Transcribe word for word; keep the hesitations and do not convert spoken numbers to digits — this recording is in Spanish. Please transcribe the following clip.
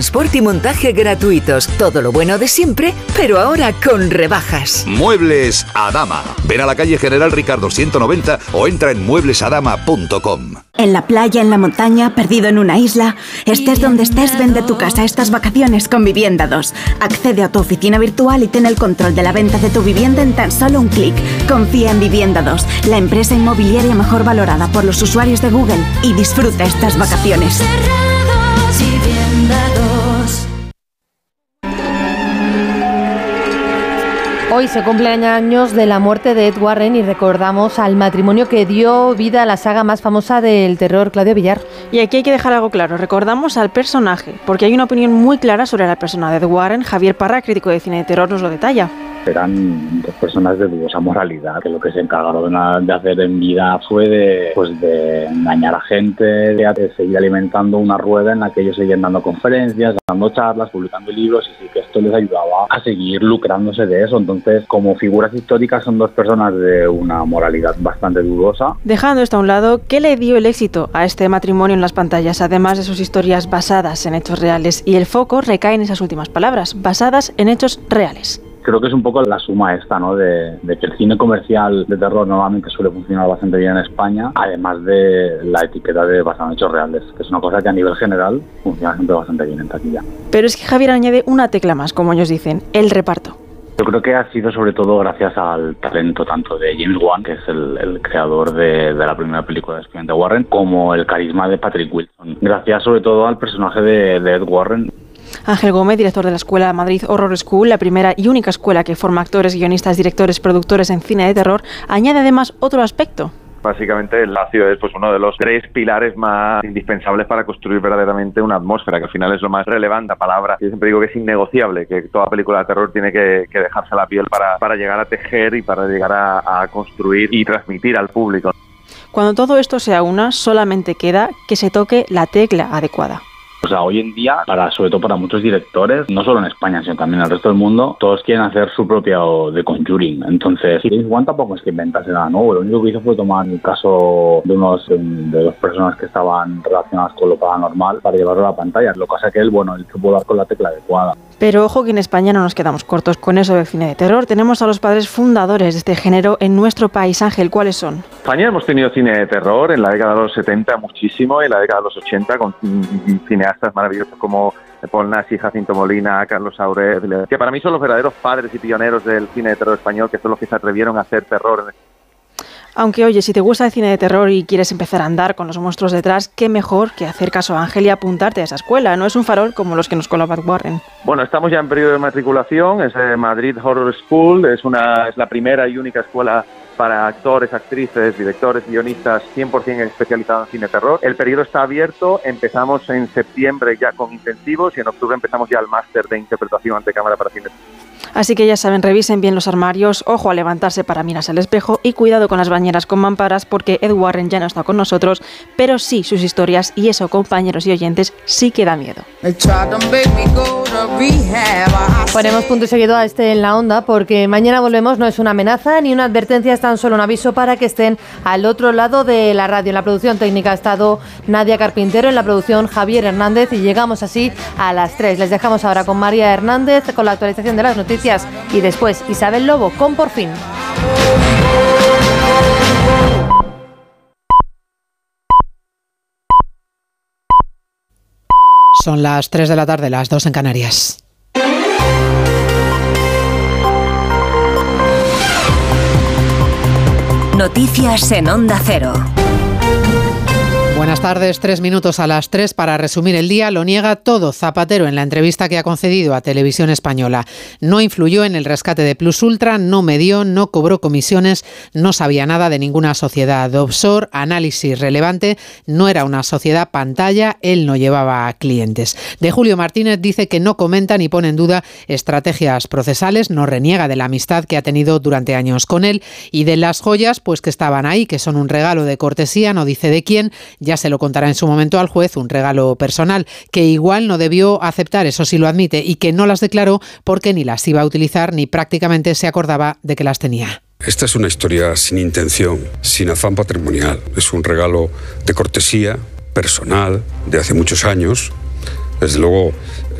transporte y montaje gratuitos. Todo lo bueno de siempre, pero ahora con rebajas. Muebles Adama. Ven a la calle General Ricardo ciento noventa o entra en muebles adama punto com. En la playa, en la montaña, perdido en una isla. Estés donde estés, vende tu casa estas vacaciones con Vivienda dos. Accede a tu oficina virtual y ten el control de la venta de tu vivienda en tan solo un clic. Confía en Vivienda dos, la empresa inmobiliaria mejor valorada por los usuarios de Google, y disfruta estas vacaciones. Hoy se cumplen años de la muerte de Ed Warren y recordamos al matrimonio que dio vida a la saga más famosa del terror, Claudia Villar. Y aquí hay que dejar algo claro, recordamos al personaje, porque hay una opinión muy clara sobre la persona de Ed Warren. Javier Parra, crítico de cine de terror, nos lo detalla. Eran dos personas de dudosa moralidad, que lo que se encargaron de hacer en vida fue de, pues de engañar a gente, de seguir alimentando una rueda en la que ellos seguían dando conferencias, dando charlas, publicando libros, y sí que esto les ayudaba a seguir lucrándose de eso. Entonces, como figuras históricas, son dos personas de una moralidad bastante dudosa. Dejando esto a un lado, ¿qué le dio el éxito a este matrimonio en las pantallas, además de sus historias basadas en hechos reales? Y el foco recae en esas últimas palabras, basadas en hechos reales. Creo que es un poco la suma esta, ¿no? De, de que el cine comercial de terror normalmente suele funcionar bastante bien en España, además de la etiqueta de basado en hechos reales, que es una cosa que a nivel general funciona siempre bastante bien en taquilla. Pero es que Javier añade una tecla más, como ellos dicen, el reparto. Yo creo que ha sido sobre todo gracias al talento tanto de James Wan, que es el, el creador de, de la primera película de Expediente Warren, como el carisma de Patrick Wilson. Gracias sobre todo al personaje de, de Ed Warren. Ángel Gómez, director de la Escuela Madrid Horror School, la primera y única escuela que forma actores, guionistas, directores, productores en cine de terror, añade además otro aspecto. Básicamente el lacio es pues uno de los tres pilares más indispensables para construir verdaderamente una atmósfera, que al final es lo más relevante, la palabra. Yo siempre digo que es innegociable, que toda película de terror tiene que, que dejarse la piel para, para llegar a tejer y para llegar a, a construir y transmitir al público. Cuando todo esto se aúna, solamente queda que se toque la tecla adecuada. O sea, hoy en día, para, sobre todo para muchos directores, no solo en España, sino también en el resto del mundo, todos quieren hacer su propio The Conjuring. Entonces, James Wan tampoco es que inventase nada nuevo. Lo único que hizo fue tomar el caso de unos de dos personas que estaban relacionadas con lo paranormal para llevarlo a la pantalla. Lo que pasa es que él, bueno, él supo dar con la tecla adecuada. Pero ojo que en España no nos quedamos cortos con eso del cine de terror. Tenemos a los padres fundadores de este género en nuestro país. Ángel, ¿cuáles son? En España hemos tenido cine de terror en la década de los setenta muchísimo, y en la década de los ochenta con cineastas maravillosos como Paul Naschy, Jacinto Molina, Carlos Saura, que para mí son los verdaderos padres y pioneros del cine de terror español, que son los que se atrevieron a hacer terror en Aunque, oye, si te gusta el cine de terror y quieres empezar a andar con los monstruos detrás, qué mejor que hacer caso a Ángel y apuntarte a esa escuela. No es un farol como los que nos coló Ed Warren. Bueno, estamos ya en periodo de matriculación. Es eh, Madrid Horror School. Es, una, es la primera y única escuela para actores, actrices, directores, guionistas cien por ciento especializados en cine de terror. El periodo está abierto. Empezamos en septiembre ya con intensivos y en octubre empezamos ya el máster de interpretación ante cámara para cine. Así que ya saben, revisen bien los armarios, ojo a levantarse para mirarse al espejo y cuidado con las bañeras con mamparas, porque Ed Warren ya no está con nosotros, pero sí sus historias, y eso, compañeros y oyentes, sí que da miedo. Ponemos punto y seguido a este En la Onda, porque mañana volvemos. No es una amenaza ni una advertencia, es tan solo un aviso para que estén al otro lado de la radio. En la producción técnica ha estado Nadia Carpintero, en la producción Javier Hernández, y llegamos así a las tres. Les dejamos ahora con María Hernández con la actualización de las noticias, y después Isabel Lobo con Por Fin. Son las tres de la tarde, las dos en Canarias. Noticias en Onda Cero. Buenas tardes, tres minutos a las tres para resumir el día. Lo niega todo Zapatero en la entrevista que ha concedido a Televisión Española. No influyó en el rescate de Plus Ultra, no medió, no cobró comisiones, no sabía nada de ninguna sociedad offshore, análisis relevante, no era una sociedad pantalla, él no llevaba clientes. De Julio Martínez dice que no comenta ni pone en duda estrategias procesales, no reniega de la amistad que ha tenido durante años con él, y de las joyas, pues que estaban ahí, que son un regalo de cortesía, no dice de quién. Ya se lo contará en su momento al juez, un regalo personal, que igual no debió aceptar, eso sí lo admite, y que no las declaró porque ni las iba a utilizar ni prácticamente se acordaba de que las tenía. Esta es una historia sin intención, sin afán patrimonial. Es un regalo de cortesía, personal, de hace muchos años. Desde luego,